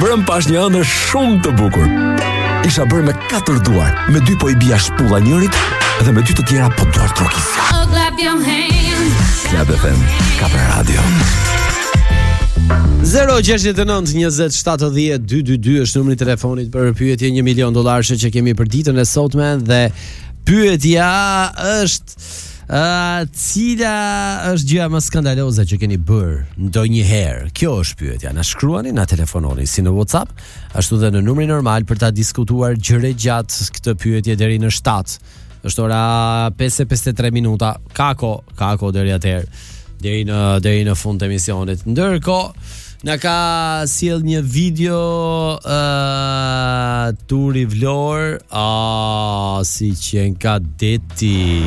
mbrëm pash një ëndër shumë të bukur. Isha bërë me 4 duar, me 2 po I bija shpulla njërit dhe me 2 të tjera po duar trokisja. Club FM, ka për radio. 069-20-70-222 është numri I telefonit për pyetje $1 milion që kemi për ditën e sotme dhe pyetja është cila është gjëja më skandaloze që keni bërë ndonjëherë? Kjo është pyetja. Na shkruani, na telefononi si në WhatsApp, ashtu dhe në numrin normal për ta diskutuar gjëre gjatë këtë pyetje deri në 7. Është ora 5:53 minuta. Ka kohë deri atëherë. Deri në fund të emisionit. Ndërkohë na ka sjell një video Turi Vlor, si qen ka deti.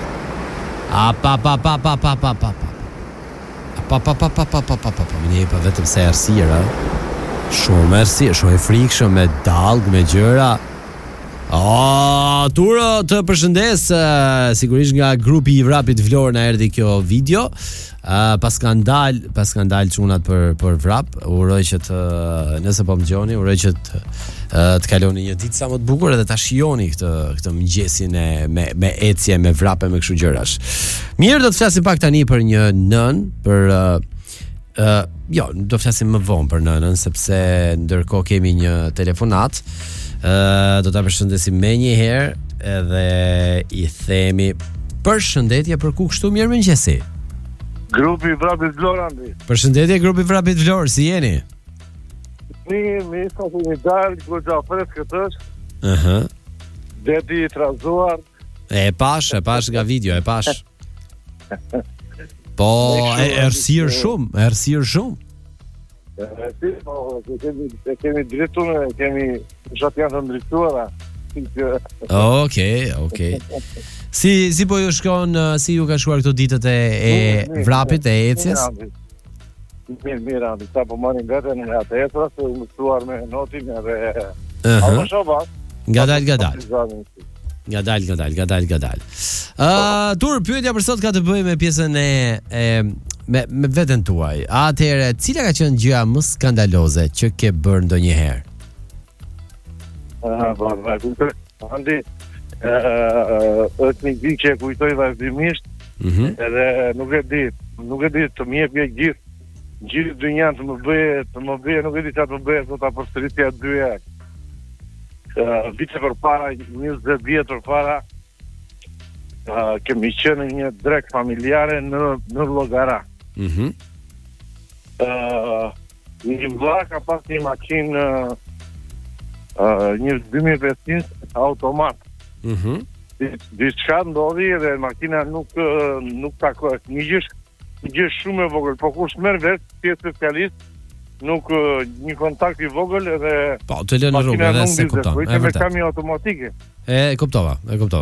Më një pa vetëm se errësira. Shumë errësirë, shumë e frikshëm me dallg, me gjëra. Turo, të përshëndes. Sigurisht nga grupi I Vrapit Vlorë na erdhi kjo video. Pas kanë dalë çunat për vrap. Uroj që nëse po më dëgjoni, uroj që të kaloni një ditë sa më të bukur edhe ta shijoni këtë mëngjesin me ecje, me vrape, me kështu gjërash. Mirë, do të flasim pak tani për një nën, do flasim më vonë për nënën sepse ndërkohë kemi një telefonat. Do ta përshëndesim me një herë edhe I themi përshëndetje për ku kështu mirëmëngjesi. Grupi Vrapit Vlorë, Andi. Përshëndetje grupi Vrapit Vlorë, si jeni? Mi sa të një dalë, goxha freskët është. Deti I trazuar. E pash nga video, e pash. Po, errësirë shumë. Kemi drejtuar, kemi fushat janë të ndrituara. Okej. Si po ju shkon, si ju ka shkuar këto ditët e vrapit, e ecjes? Mirë, Andi, sa po marrin vetën e atë ecras, u mësuar me notin edhe Gadal. Tur, pyetja për sot ka të bëjë me pjesën me veten tuaj. Atëherë, cila ka qenë gjëja më skandaloze që ke bërë ndonjëherë? Andi, është një gjë që e kujtoj vazhdimisht, edhe nuk e di të mjepje gjithë dynjan të më bëje, nuk e di çfarë të më bëje, do ta përsëritja 2 herë. Vite përpara, 20 vjet përpara, kemi qenë një drek familjare në Llogara. Një vlla ka pas një makinë, një 2500 automat. Diçka ndodhi dhe makina nuk takohet. Një gjë shumë e vogël, po kush merr vesh si specialist, nuk një kontakt I vogël edhe po të lënë në rrugë edhe se kupton. Është me kamio automatike. E kuptova.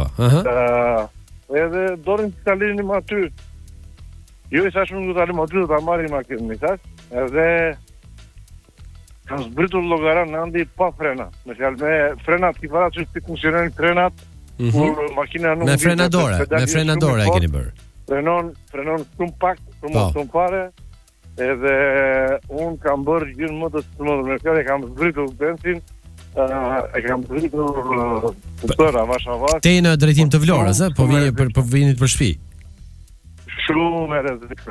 Edhe dorin të kalinin më aty. Jo I thash nuk do të alim aty, do ta marrim makinën, më thash. Edhe kam zbritur Llogara në Andi pa frena. Me frenat I para që si funksionojnë frenat, kur makina nuk me frenadore e keni bërë. Frenon shumë pak, shumë pare, edhe unë kam bërë gjënë më të smëdhër, me fjallë e kam zbritur bensin, e kam zbritur tëra, vash. Te në drejtim të Vlorës, po vinit për shtëpi? Shumë e rrezikshme.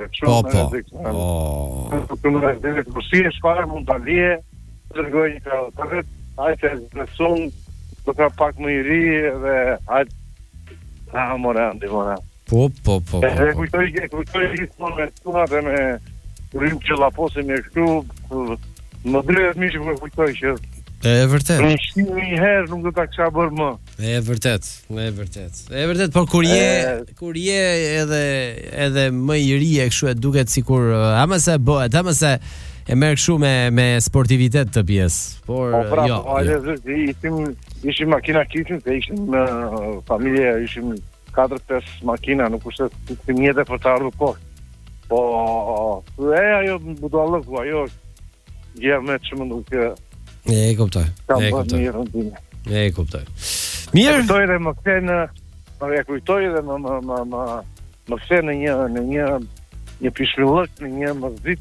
Po si e shfarë mund ta lije, dërgoj një karaoket, hajtë e zbresun, do ka pak më I ri dhe hajtë mora. Po. E kujtoj gjithmonë me tunat e me urim që laposim e kështu, më drejt mi që më kujtoj që e vërtet. Një herë nuk do ta kisha bërë më. E vërtet, por kur je edhe më I ri e kështu e duket sikur ama se bëhet, ama se e merr kështu me sportivitet të pjesë. Por jo. Ishim makina kitchen, se ishim familje, ishim 4-5 makina, nuk është të mjete për të ardhur kohë. Po, ajo budallëku, ajo është gjë me që më duke. E kuptoj. E kuptoj. Mirë. Kujtoj dhe më kthe në një pishmillëk, në një mërzit